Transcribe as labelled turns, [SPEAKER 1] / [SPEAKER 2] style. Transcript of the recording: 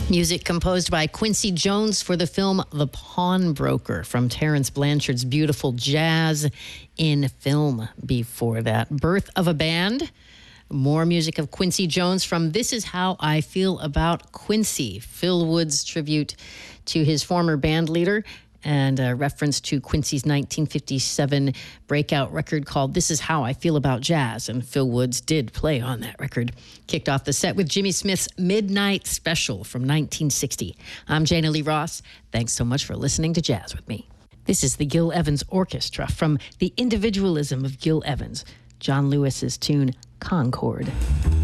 [SPEAKER 1] Music composed by Quincy Jones for the film The Pawnbroker from Terence Blanchard's beautiful Jazz in Film before that. Birth of a Band. More music of Quincy Jones from This Is How I Feel About Quincy, Phil Woods' tribute to his former band leader, and a reference to Quincy's 1957 breakout record called This Is How I Feel About Jazz, and Phil Woods did play on that record. Kicked off the set with Jimmy Smith's Midnight Special from 1960. I'm Jana Lee Ross. Thanks so much for listening to Jazz with me. This is the Gil Evans Orchestra from The Individualism of Gil Evans, John Lewis's tune Concord.